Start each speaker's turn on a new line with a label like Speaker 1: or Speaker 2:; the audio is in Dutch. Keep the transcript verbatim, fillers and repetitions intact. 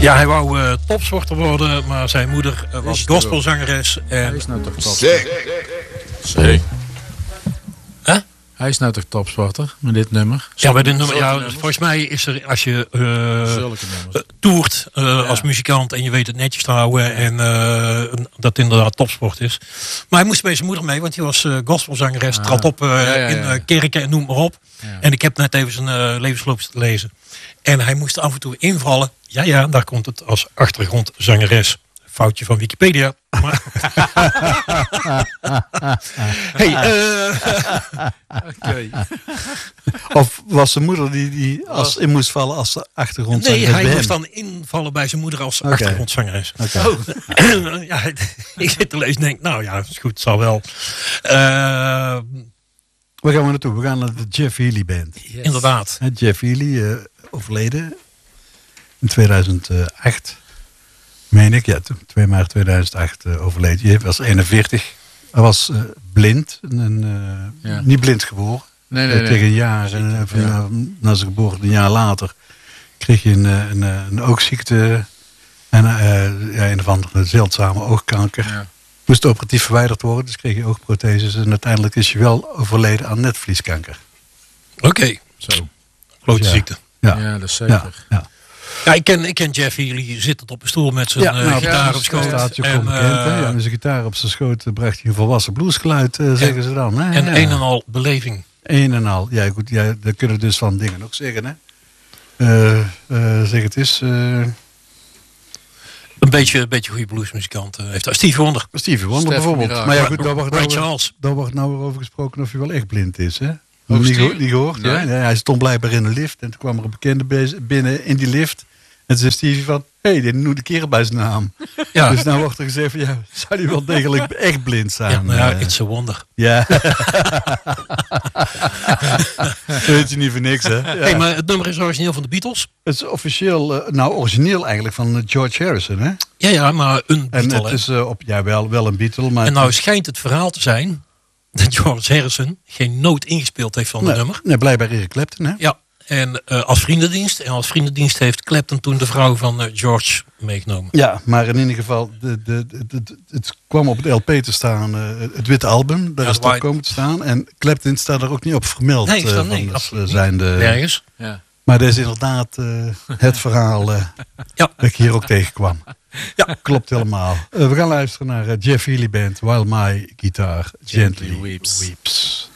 Speaker 1: Ja, hij wou uh, topsporter worden, maar zijn moeder uh, was gospelzangeres. En...
Speaker 2: Hij is nou toch topsporter?
Speaker 3: Zee.
Speaker 1: Huh?
Speaker 2: Hij is nou toch topsporter met dit nummer?
Speaker 1: Ja, bij dit nummer. Ja, volgens mij is er, als je uh, toert uh, ja. als muzikant en je weet het netjes te houden en uh, dat inderdaad topsport is. Maar hij moest bij zijn moeder mee, want hij was uh, gospelzangeres, ah. trad op uh, ja, ja, ja. in uh, kerken en noem maar op. Ja. En ik heb net even zijn uh, levensloop te lezen. En hij moest af en toe invallen. Ja, ja, daar komt het als achtergrondzangeres. Foutje van Wikipedia. Maar... hey, uh...
Speaker 4: okay. Of was zijn moeder die, die als in moest vallen als achtergrondzangeres?
Speaker 1: Nee, hij moest dan invallen bij zijn moeder als okay. achtergrondzangeres.
Speaker 4: Okay.
Speaker 1: Oh. Ja, ik zit te lezen en denk, nou ja, is goed, het zal wel. Uh...
Speaker 4: Waar gaan we naartoe? We gaan naar de Jeff Healey Band.
Speaker 1: Yes. Inderdaad.
Speaker 4: Jeff Healey, uh, overleden in tweeduizend acht. Meen ik, ja, twee maart tweeduizend acht uh, overleden. Hij was eenenveertig. Hij was uh, blind. En, uh, ja. Niet blind geboren.
Speaker 2: Nee, nee,
Speaker 4: uh,
Speaker 2: nee.
Speaker 4: Tegen een jaar. En, uh, van, ja. uh, na zijn geboorte, een jaar later, kreeg hij een, een, een oogziekte. En uh, ja, een of andere zeldzame oogkanker. Ja. Moest operatief verwijderd worden. Dus kreeg hij oogprotheses. En uiteindelijk is hij wel overleden aan netvlieskanker.
Speaker 1: Oké. Okay.
Speaker 2: Zo.
Speaker 1: Grote ja. ziekte.
Speaker 4: Ja.
Speaker 2: ja, dat is zeker.
Speaker 4: Ja, ja.
Speaker 1: Ja, ik ken, ik ken Jeff Healey zittend op een stoel met zijn ja, uh, nou, gitaar ja, op schoot.
Speaker 4: Staat je en, bekend, uh, ja, met zijn gitaar op zijn schoot uh, bracht hij een volwassen bluesgeluid, uh, zeggen en, ze dan. Hè?
Speaker 1: En
Speaker 4: ja.
Speaker 1: een en al beleving.
Speaker 4: Een en al, ja goed, ja, daar kunnen dus van dingen ook zeggen. Hè? Uh, uh, zeg het is... Uh,
Speaker 1: Een beetje, een beetje goede bluesmuzikant uh, heeft. Stevie Wonder.
Speaker 4: Stevie Wonder Stef bijvoorbeeld. Miracle. Maar ja goed, daar wordt,
Speaker 1: Ray
Speaker 4: nou,
Speaker 1: Charles.
Speaker 4: daar wordt nou weer over gesproken of hij wel echt blind is. Hè? Oh, niet, geho- niet gehoord? Nee. Ja? Ja, hij stond blijkbaar in een lift en toen kwam er een bekende binnen in die lift. En toen zei Stevie van, hé, hey, dit noemt een keer bij zijn naam. Ja. Dus nou wordt er gezegd van, ja, zou hij wel degelijk echt blind zijn?
Speaker 1: Ja, nou ja, uh, it's a wonder.
Speaker 4: Ja. Dat weet je niet voor niks, hè? Ja.
Speaker 1: Hey, maar het nummer is origineel van de Beatles.
Speaker 4: Het is officieel, uh, nou origineel eigenlijk van George Harrison, hè?
Speaker 1: Ja, ja, maar een Beatle.
Speaker 4: En het is uh, op, ja, wel, wel een Beatle. Maar
Speaker 1: en nou schijnt het verhaal te zijn dat George Harrison geen noot ingespeeld heeft van
Speaker 4: nee,
Speaker 1: het nummer.
Speaker 4: Nee, blijkbaar Eric Clapton, hè?
Speaker 1: Ja. En uh, als vriendendienst. En als vriendendienst heeft Clapton toen de vrouw van uh, George meegenomen.
Speaker 4: Ja, maar in ieder geval, de, de, de, de, het kwam op het L P te staan, uh, het witte album. Daar ja, is het op komen te staan. En Clapton staat er ook niet op vermeld.
Speaker 1: Nee, staat,
Speaker 4: uh,
Speaker 1: nee,
Speaker 4: van de, zijn de,
Speaker 1: nergens.
Speaker 2: Ja.
Speaker 4: Maar dat is inderdaad uh, het verhaal uh, ja. dat ik hier ook tegenkwam. Ja, klopt helemaal. Uh, we gaan luisteren naar uh, Jeff Healey Band, While My Guitar Gently, Gently Weeps. weeps.